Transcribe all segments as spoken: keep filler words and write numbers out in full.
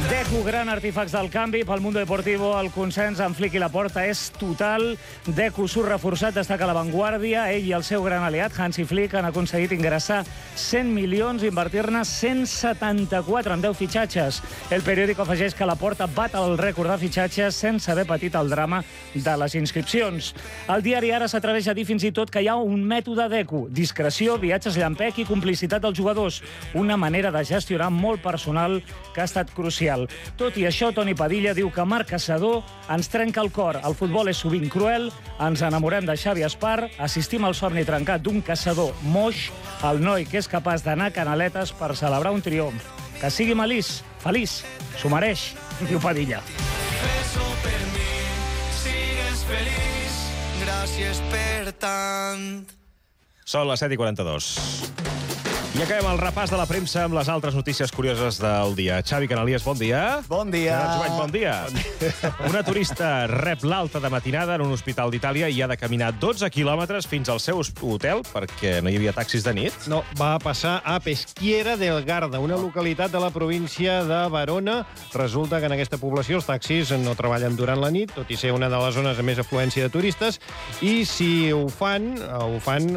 Deco, gran artífex del canvi pel Mundo Deportivo. El consens amb Flick i Laporta és total. Deco surt reforçat, destaca a l'avantguàrdia. Ell i el seu gran aliat, Hansi Flick, han aconseguit ingressar cent milions i invertir-ne cent setanta-quatre en deu fitxatges. El periòdico afegeix que Laporta bat el rècord de fitxatges sense haver patit el drama de les inscripcions. El diari Ara s'atreveix a dir fins i tot que hi ha un mètode Deco: discreció, viatges llampec i complicitat dels jugadors. Una manera de gestionar molt personal que ha estat crucial. Tot i això, Toni Padilla diu que Marc Caçador ens trenca el cor. El futbol és sovint cruel, ens enamorem de Xavi Espar, assistim al somni trencat d'un caçador moix, el noi que és capaç d'anar a canaletes per celebrar un triomf. Que sigui malís, feliç, s'ho mereix, diu Padilla. Eso per mi, sigues feliç, gràcies per tant. Són les set i quaranta-dos. I acabem el repàs de la premsa amb les altres notícies curioses del dia. Xavi Canalies, bon dia. Bon dia. Jovany, bon dia. Una turista rep l'alta de matinada en un hospital d'Itàlia i ha de caminar dotze quilòmetres fins al seu hotel perquè no hi havia taxis de nit. No, va passar a Peschiera del Garda, una localitat de la província de Verona. Resulta que en aquesta població els taxis no treballen durant la nit, tot i ser una de les zones amb més afluència de turistes, i si ho fan, ho fan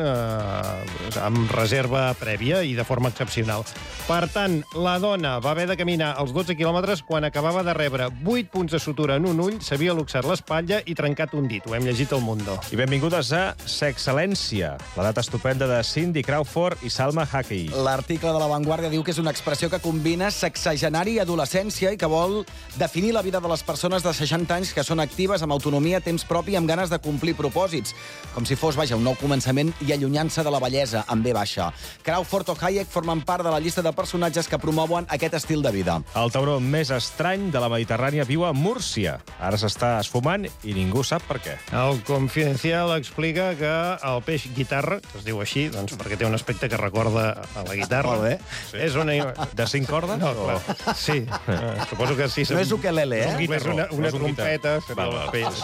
eh, amb reserva prèvia i de forma excepcional. Per tant, la dona va haver de caminar els dotze quilòmetres quan acabava de rebre vuit punts de sutura en un ull, s'havia luxat l'espatlla i trencat un dit. Ho hem llegit al Mundo. I benvingudes a Sexcel·lència, la data estupenda de Cindy Crawford i Salma Hayek. L'article de La Vanguardia diu que és una expressió que combina sexagenari i adolescència i que vol definir la vida de les persones de seixanta anys que són actives, amb autonomia, temps propi i amb ganes de complir propòsits. Com si fos, vaja, un nou començament i allunyant-se de la bellesa, amb B baixa. Crawford o Hayek formen part de la llista de personatges que promouen aquest estil de vida. El tauró més estrany de la Mediterrània viu a Múrcia. Ara s'està esfumant i ningú sap per què. El Confidencial explica que el peix guitarra, que es diu així, doncs perquè té un aspecte que recorda a la guitarra. Molt bé. Sí. És una... De cinc cordes? No, o... clar. Sí. Uh, suposo que sí. No és ukelele, eh? És una, una trompeta, seria el peix.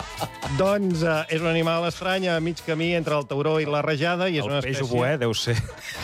Doncs uh, és un animal estrany a mig camí entre el tauró i la rajada i és el una peix espècie... oboè deu ser...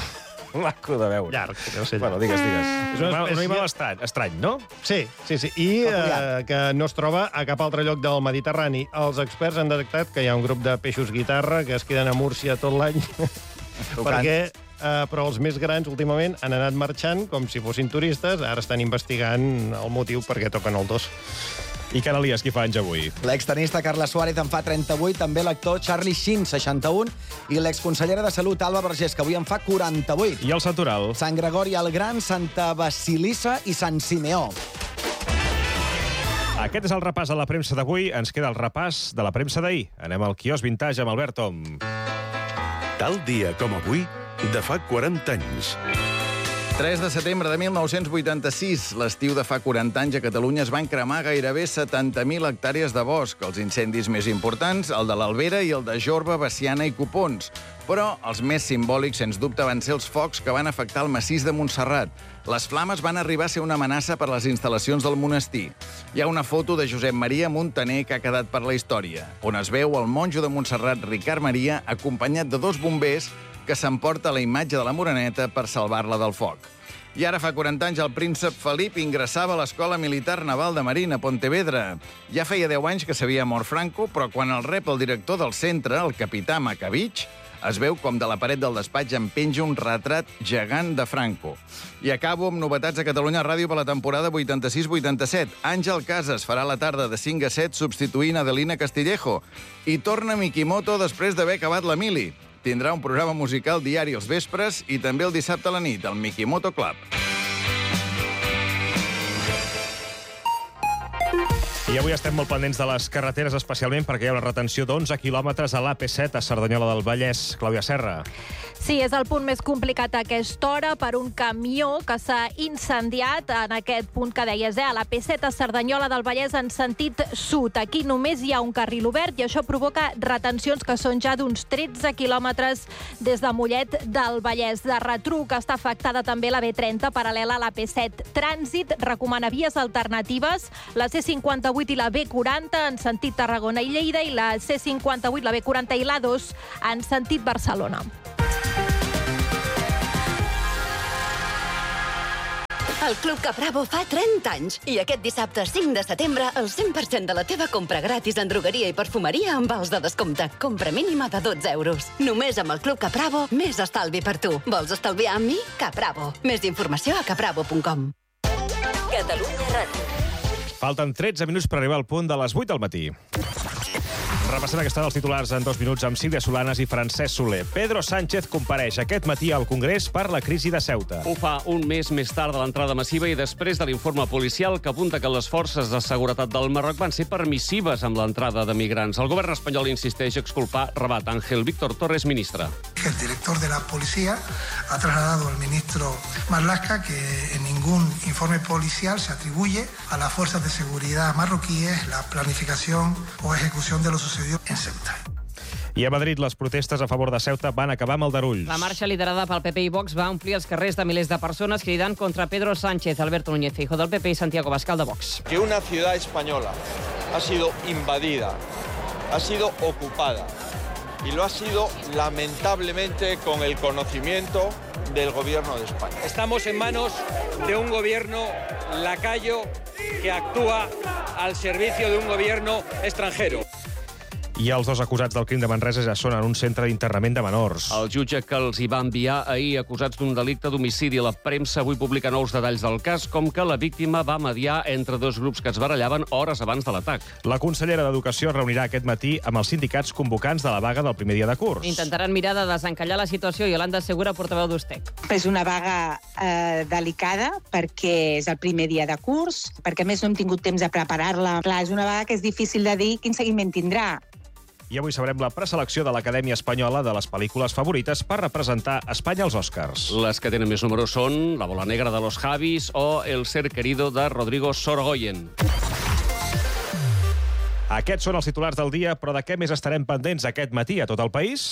maco de veure. Llarg, deu ser llarg. Bueno, digues, digues. És una Un espècie... animal estrany, estrany, no? Sí, sí, sí. I eh, que no es troba a cap altre lloc del Mediterrani. Els experts han detectat que hi ha un grup de peixos guitarra que es queden a Múrcia tot l'any perquè, eh, però els més grans últimament han anat marxant com si fossin turistes. Ara estan investigant el motiu perquè toquen el dos. I Canalies, qui fa anys avui? L'extenista Carla Suárez en fa trenta-vuit, també l'actor Charlie Sheen, seixanta-un, i l'exconsellera de Salut Alba Vergés, que avui en fa quaranta-vuit. I el santoral? Sant Gregori el Gran, Santa Basilissa i Sant Simeó. Aquest és el repàs de la premsa d'avui. Ens queda el repàs de la premsa d'ahir. Anem al quiosc vintage amb Albert Tom. Tal dia com avui, de fa quaranta anys. tres de setembre de mil nou-cents vuitanta-sis, l'estiu de fa quaranta anys a Catalunya es van cremar gairebé setanta mil hectàrees de bosc. Els incendis més importants, el de l'Albera i el de Jorba, Veciana i Copons. Però els més simbòlics, sens dubte, van ser els focs que van afectar el massís de Montserrat. Les flames van arribar a ser una amenaça per les instal·lacions del monestir. Hi ha una foto de Josep Maria Montaner que ha quedat per la història, on es veu el monjo de Montserrat, Ricard Maria, acompanyat de dos bombers que s'emporta la imatge de la Moreneta per salvar-la del foc. I ara fa quaranta anys el príncep Felip ingressava a l'Escola Militar Naval de Marina, a Pontevedra. Ja feia deu anys que s'havia mort Franco, però quan el rep el director del centre, el capità Macavich, es veu com de la paret del despatx en penja un retrat gegant de Franco. I acabo amb novetats a Catalunya Ràdio per la temporada vuitanta-sis vuitanta-set. Àngel Casas farà la tarda de cinc a set substituint Adelina Castillejo. I torna Mikimoto després d'haver acabat la mili. Tindrà un programa musical diari als vespres i també el dissabte a la nit, el Mikimoto Club. I avui estem molt pendents de les carreteres, especialment perquè hi ha una retenció d'onze quilòmetres a l'A P set a Cerdanyola del Vallès. Clàudia Serra. Sí, és el punt més complicat a aquesta hora per un camió que s'ha incendiat en aquest punt que deies, eh? A l'A P set a Cerdanyola del Vallès en sentit sud. Aquí només hi ha un carril obert i això provoca retencions que són ja d'uns tretze quilòmetres des de Mollet del Vallès. De retruc està afectada també la B trenta paral·lela a l'A P set. Trànsit recomana vies alternatives, la C cinquanta-vuit i la B quaranta en sentit Tarragona i Lleida i la C cinquanta-vuit, la B quaranta i l'A dos en sentit Barcelona. El Club Capravo fa trenta anys i aquest dissabte cinc de setembre el cent per cent de la teva compra gratis en drogueria i perfumeria amb vals de descompte. Compra mínima de dotze euros. Només amb el Club Capravo, més estalvi per tu. Vols estalviar amb mi? Capravo. Més informació a capravo punt com. Catalunya Ràdio. Falten tretze minuts per arribar al punt de les vuit del matí. Repassem aquesta dels titulars en dos minuts amb Sílvia Solanes i Francesc Soler. Pedro Sánchez compareix aquest matí al Congrés per la crisi de Ceuta. Ho fa un mes més tard de l'entrada massiva i després de l'informe policial que apunta que les forces de seguretat del Marroc van ser permissives amb l'entrada de migrants. El govern espanyol insisteix a exculpar Rabat. Ángel Víctor Torres, ministre. El director de la policía ha trasladado al ministro Marlaska que en ningún informe policial se atribuye a las fuerzas de seguridad marroquíes la planificación o ejecución de lo sucedido en Ceuta. I a Madrid, les protestes a favor de Ceuta van acabar amb aldarulls. La marxa liderada pel P P i Vox va omplir els carrers de milers de persones cridant contra Pedro Sánchez, Alberto Núñez Feijóo del P P y Santiago Abascal de Vox. Que una ciudad española ha sido invadida, ha sido ocupada y lo ha sido lamentablemente con el conocimiento del gobierno de España. Estamos en manos de un gobierno lacayo que actúa al servicio de un gobierno extranjero. I els dos acusats del crim de Manresa ja són en un centre d'internament de menors. El jutge que els hi va enviar ahir acusats d'un delicte d'homicidi. La premsa avui publica nous detalls del cas, com que la víctima va mediar entre dos grups que es barallaven hores abans de l'atac. La consellera d'Educació es reunirà aquest matí amb els sindicats convocants de la vaga del primer dia de curs. Intentaran mirar de desencallar la situació. Yolanda Segura, portaveu d'Ustec. És una vaga eh, delicada perquè és el primer dia de curs, perquè a més no hem tingut temps de preparar-la. Clar, és una vaga que és difícil de dir quin seguiment tindrà. I avui sabrem la preselecció de l'Acadèmia Espanyola de les pel·lícules favorites per representar Espanya als Oscars. Les que tenen més números són La bola negra de los Javis o El ser querido de Rodrigo Sorogoyen. Aquests són els titulars del dia, però de què més estarem pendents aquest matí a tot el país?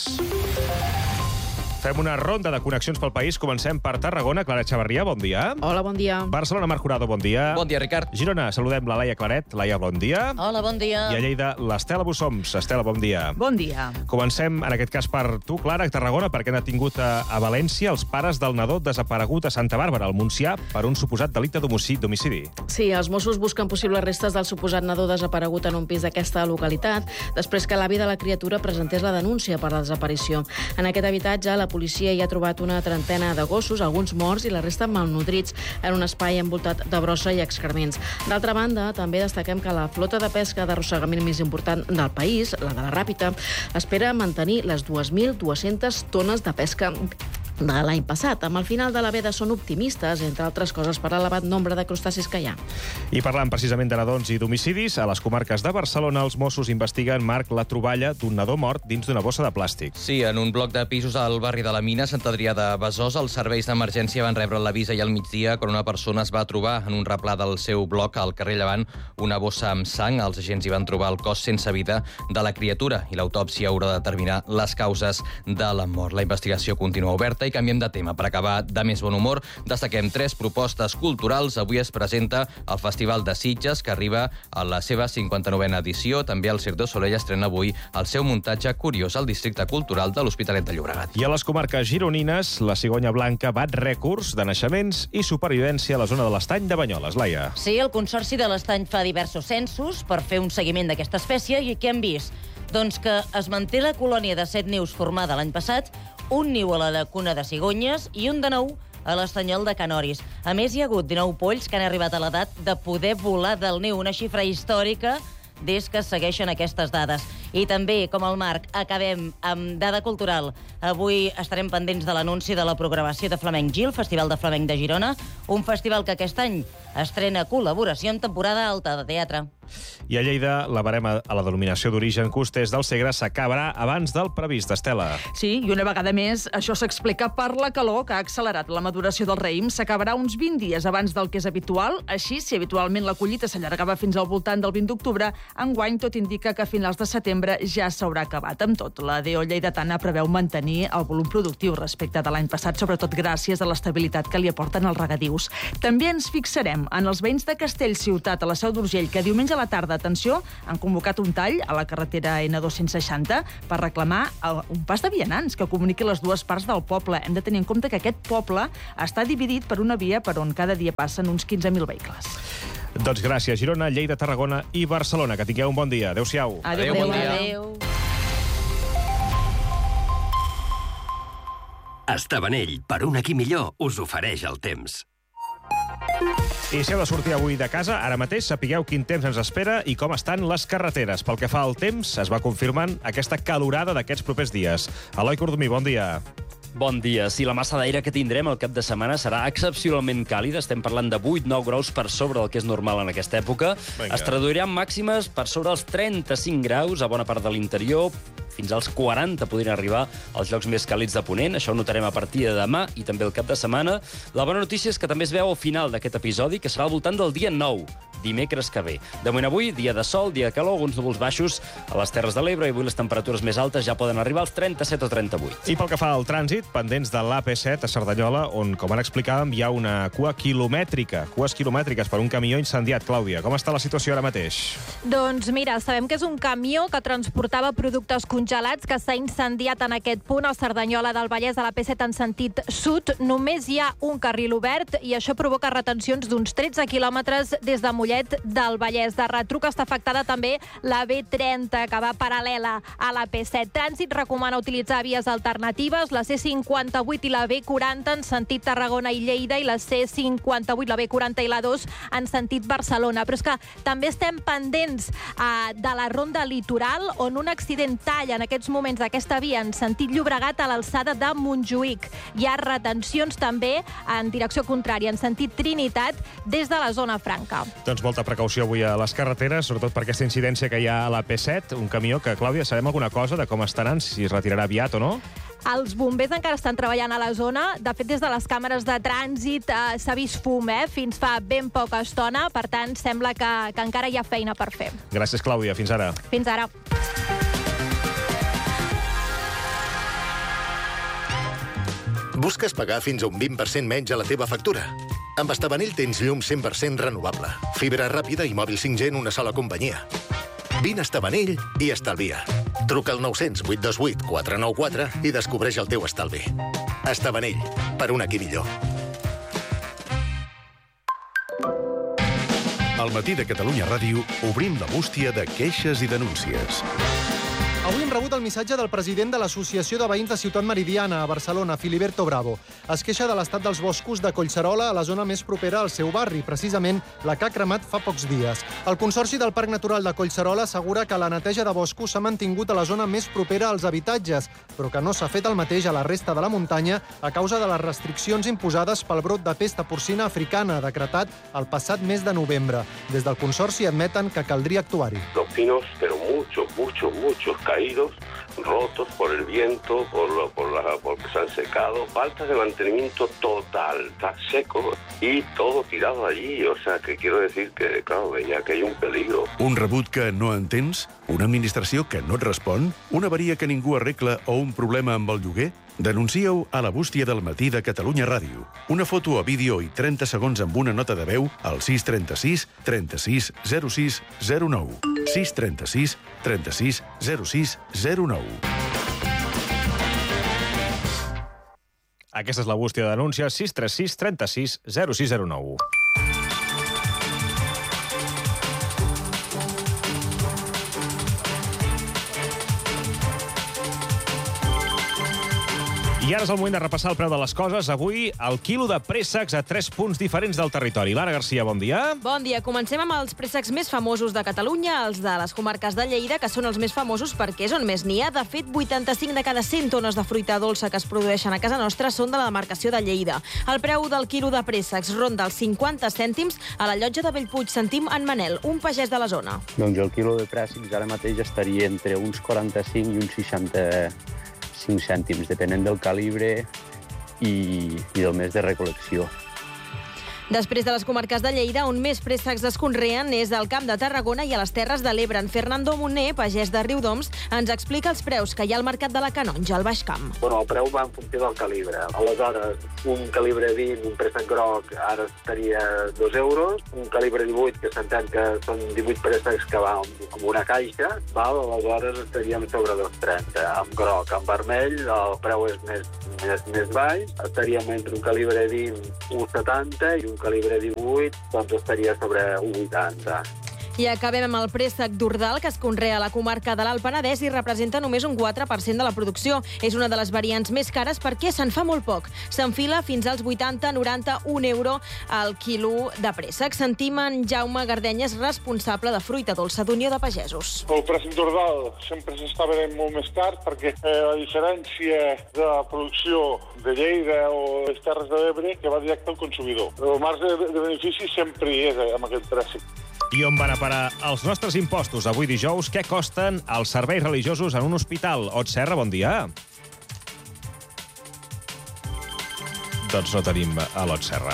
Fem una ronda de connexions pel país. Comencem per Tarragona. Clara Echavarria, bon dia. Hola, bon dia. Barcelona, Marc Jurado, bon dia. Bon dia, Ricard. Girona, saludem la Laia Claret. Laia, bon dia. Hola, bon dia. I a Lleida, l'Estela Bussoms. Estela, bon dia. Bon dia. Comencem, en aquest cas, per tu, Clara, a Tarragona, perquè han detingut a, a València els pares del nadó desaparegut a Santa Bàrbara, al Montsià, per un suposat delicte d'homicidi. Sí, els Mossos busquen possibles restes del suposat nadó desaparegut en un pis d'aquesta localitat, després que l'avi de la criatura presentés la denúncia per la desaparició. En aquest habitatge, la policia hi ha trobat una trentena de gossos, alguns morts i la resta malnutrits, en un espai envoltat de brossa i excrements. D'altra banda, també destaquem que la flota de pesca d'arrossegament més important del país, la de la Ràpita, espera mantenir les dues mil dues-centes tones de pesca de l'any passat. Amb el final de la veda són optimistes, entre altres coses, per l'elevat nombre de crustacis que hi ha. I parlant precisament de nadons i d'homicidis, a les comarques de Barcelona els Mossos investiguen, Marc, la troballa d'un nadó mort dins d'una bossa de plàstic. Sí, en un bloc de pisos al barri de la Mina, Sant Adrià de Besòs, els serveis d'emergència van rebre l'avís ahir al migdia quan una persona es va trobar en un replà del seu bloc al carrer Llevant una bossa amb sang. Els agents hi van trobar el cos sense vida de la criatura i l'autòpsia haurà de determinar les causes de la mort. La investigació continua oberta i canviem de tema. Per acabar de més bon humor, destaquem tres propostes culturals. Avui es presenta el Festival de Sitges, que arriba a la seva cinquanta-novena edició. També el Cirque du Soleil estrena avui el seu muntatge curiós al districte cultural de l'Hospitalet de Llobregat. I a les comarques gironines, la cigonya blanca bat rècords de naixements i supervivència a la zona de l'Estany de Banyoles. Laia. Sí, el Consorci de l'Estany fa diversos censos per fer un seguiment d'aquesta espècie i què hem vist? Doncs que es manté la colònia de set nius formada l'any passat, un niu a la llacuna de Cigonyes i un de nou a l'estanyol de Canoris. A més, hi ha hagut dinou polls que han arribat a l'edat de poder volar del niu, una xifra històrica des que segueixen aquestes dades. I també, com el Marc, acabem amb dada cultural. Avui estarem pendents de l'anunci de la programació de Flamenc Gil, Festival de Flamenc de Girona, un festival que aquest any estrena col·laboració en temporada alta de teatre. I a Lleida, la barema a la denominació d'origen Costers del Segre s'acabarà abans del previst, Estela. Sí, i una vegada més, això s'explica per la calor que ha accelerat la maduració del raïm. S'acabarà uns vint dies abans del que és habitual. Així, si habitualment la collita s'allargava fins al voltant del vint d'octubre, enguany tot indica que a finals de setembre setembre ja s'haurà acabat. Amb tot, la D O lleidatana preveu mantenir el volum productiu respecte de l'any passat, sobretot gràcies a l'estabilitat que li aporten els regadius. També ens fixarem en els veïns de Castellciutat, a la Seu d'Urgell, que diumenge a la tarda, atenció, han convocat un tall a la carretera N dos-cents seixanta per reclamar un pas de vianants que comuniqui les dues parts del poble. Hem de tenir en compte que aquest poble està dividit per una via per on cada dia passen uns quinze mil vehicles. Doncs gràcies, Girona, Lleida, Tarragona i Barcelona. Que tingueu un bon dia. Adéu-siau. Adéu, bon dia. Adéu. Estabanell, per un aquí millor, us ofereix el temps. I si heu de sortir avui de casa, ara mateix sapigueu quin temps ens espera i com estan les carreteres. Pel que fa al temps, es va confirmant aquesta calorada d'aquests propers dies. Eloi Cordomí, bon dia. Bon dia. Sí, la massa d'aire que tindrem el cap de setmana serà excepcionalment càlida. Estem parlant de vuit a nou graus per sobre del que és normal en aquesta època. Vinga. Es traduiran màximes per sobre els trenta-cinc graus a bona part de l'interior. Fins als quaranta podrien arribar als llocs més càlids de Ponent. Això ho notarem a partir de demà i també el cap de setmana. La bona notícia és que també es veu al final d'aquest episodi, que serà al voltant del dia nou, dimecres que ve. De moment avui, dia de sol, dia de calor, alguns núvols baixos a les Terres de l'Ebre, i avui les temperatures més altes ja poden arribar als trenta-set o trenta-vuit. I pel que fa al trànsit, pendents de l'A P set a Cerdanyola, on, com ara explicàvem, hi ha una cua quilomètrica, cues quilomètriques per un camió incendiat. Clàudia, com està la situació ara mateix? Doncs mira, sabem que és un camió que transportava productes congelats que s'ha incendiat en aquest punt a Cerdanyola del Vallès, a la P set en sentit sud. Només hi ha un carril obert i això provoca retencions d'uns tretze quilòmetres des de Mollet del Vallès. De retruc està afectada també la B trenta, que va paral·lela a la P set. Trànsit recomana utilitzar vies alternatives, la C cinquanta-vuit i la B quaranta en sentit Tarragona i Lleida, i la C cinquanta-vuit, la B quaranta i la dos en sentit Barcelona. Però és que també estem pendents eh, de la ronda litoral, on un accident talla en aquests moments d'aquesta via en sentit Llobregat a l'alçada de Montjuïc. Hi ha retencions també en direcció contrària, en sentit Trinitat, des de la zona franca. Doncs molta precaució avui a les carreteres, sobretot per aquesta incidència que hi ha a la P set, un camió que, Clàudia, sabem alguna cosa de com estaran, si es retirarà aviat o no? Els bombers encara estan treballant a la zona. De fet, des de les càmeres de trànsit eh, s'ha vist fum, eh, fins fa ben poca estona. Per tant, sembla que, que encara hi ha feina per fer. Gràcies, Clàudia. Fins ara. Fins ara. Busques pagar fins a un vint per cent menys a la teva factura? Amb Estabanell tens llum cent per cent renovable, fibra ràpida i mòbil cinc G en una sola companyia. Vine a Estabanell i estalvia. Truca al nou cents, vuit dos vuit, quatre nou quatre i descobreix el teu estalvi. Estabanell, per un aquí millor. Al matí de Catalunya Ràdio obrim la bústia de queixes i denúncies. Avui hem rebut el missatge del president de l'Associació de Veïns de Ciutat Meridiana, a Barcelona, Filiberto Bravo. Es queixa de l'estat dels boscos de Collserola, a la zona més propera al seu barri, precisament la que ha cremat fa pocs dies. El Consorci del Parc Natural de Collserola assegura que la neteja de boscos s'ha mantingut a la zona més propera als habitatges, però que no s'ha fet el mateix a la resta de la muntanya a causa de les restriccions imposades pel brot de pesta porcina africana, decretat el passat mes de novembre. Des del Consorci admeten que caldria actuar-hi. Los pinos, pero muchos, muchos, muchos caídos, rotos por el viento, por, lo, por la, porque se han secado, falta de mantenimiento total, está seco y todo tirado allí, o sea que quiero decir que, claro, veía que hay un peligro. Un rebut que no entens? Una administració que no et respon? Una avaria que ningú arregla o un problema amb el lloguer? Denuncieu a la bústia del matí de Catalunya Ràdio. Una foto o vídeo i trenta segons amb una nota de veu al sis trenta-sis trenta-sis zero sis zero nou. sis trenta-sis trenta-sis zero sis zero nou. Aquesta és la bústia de denúncies, sis tres sis trenta-sis zero sis zero nou. I ara és el moment de repassar el preu de les coses. Avui, el quilo de préssecs a tres punts diferents del territori. Lara Garcia, bon dia. Bon dia. Comencem amb els préssecs més famosos de Catalunya, els de les comarques de Lleida, que són els més famosos perquè és on més n'hi ha. De fet, vuitanta-cinc de cada cent tones de fruita dolça que es produeixen a casa nostra són de la demarcació de Lleida. El preu del quilo de préssecs ronda els cinquanta cèntims. A la llotja de Bellpuig sentim en Manel, un pagès de la zona. Doncs el quilo de préssecs ara mateix estaria entre uns quaranta-cinc i uns seixanta-cinc cèntims, depenent del calibre i, i del mes de recol·lecció. Després de les comarques de Lleida, on més préssecs es conreen és al Camp de Tarragona i a les Terres de l'Ebre. En Fernando Moner, pagès de Riudoms, ens explica els preus que hi ha al mercat de la Canonja, al Baix Camp. Bueno, el preu va en funció del calibre. Aleshores, un calibre vint, un préssec groc, ara estaria dos euros. Un calibre divuit, que s'entén que són divuit préssecs que va com una caixa, val? Aleshores estaríem sobre dos trenta. Amb groc, amb vermell, el preu és més, més, més baix. Estaríem entre un calibre vint, un setanta, i un calibre divuit, doncs estaria sobre un vuitanta. I acabem amb el préssec d'Ordal, que es conrea a la comarca de l'Alt Penedès i representa només un quatre per cent de la producció. És una de les variants més cares perquè se'n fa molt poc. S'enfila fins als vuitanta, noranta, un euro al quilo de préssec. Sentim en Jaume Gardenyes, responsable de fruita dolça d'Unió de Pagesos. El préssec d'Ordal sempre s'està venent molt més car perquè eh, la diferència de la producció de Lleida o les Terres de l'Ebre que va directe al consumidor. El marge de, de benefici sempre hi és eh, amb aquest préssec. I on van a parar els nostres impostos avui dijous? Què costen els serveis religiosos en un hospital? Ot Serra, bon dia. Doncs no tenim a l'Ot Serra.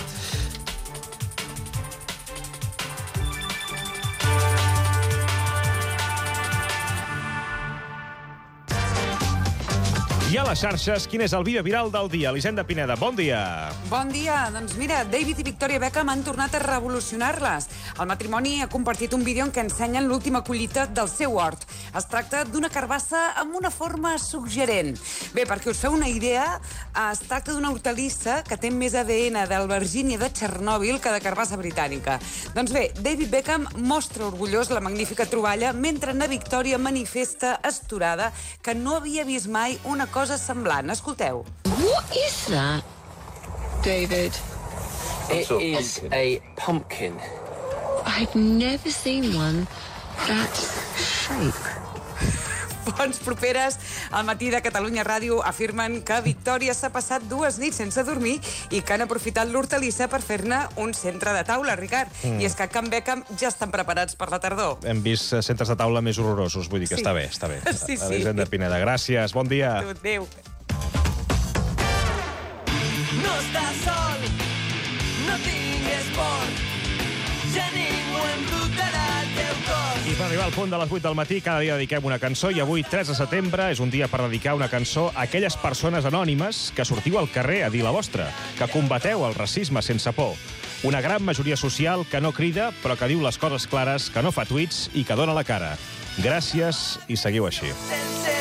I a les xarxes, quin és el vídeo viral del dia? Elisenda Pineda, bon dia. Bon dia. Doncs mira, David i Victoria Beckham han tornat a revolucionar-les. El matrimoni ha compartit un vídeo en què ensenyen l'última collita del seu hort. Es tracta d'una carbassa amb una forma suggerent. Bé, perquè us feu una idea, es tracta d'una hortalissa que té més A D N d'albergínia de Txernòbil que de carbassa britànica. Doncs bé, David Beckham mostra orgullós la magnífica troballa, mentre na Victòria manifesta astorada que no havia vist mai una cosa semblant. Escolteu. What is that, David? It is a pumpkin. I've never seen one that shape. Fonts properes al Matí de Catalunya Ràdio afirmen que Victòria s'ha passat dues nits sense dormir i que han aprofitat l'hortalissa per fer-ne un centre de taula, Ricard. Mm. I és que Can Beckham ja estan preparats per la tardor. Hem vist centres de taula més horrorosos, vull dir que Sí. està bé, està bé. Sí, sí. Elisenda Pineda, gràcies, bon dia. Adéu. No estàs sol, no tingues por, ja ningú embrutarà el teu cor. I per arribar al punt de les vuit del matí, cada dia dediquem una cançó, i avui, tres de setembre, és un dia per dedicar una cançó a aquelles persones anònimes que sortiu al carrer a dir la vostra, que combateu el racisme sense por. Una gran majoria social que no crida, però que diu les coses clares, que no fa tuits i que dona la cara. Gràcies i seguiu així.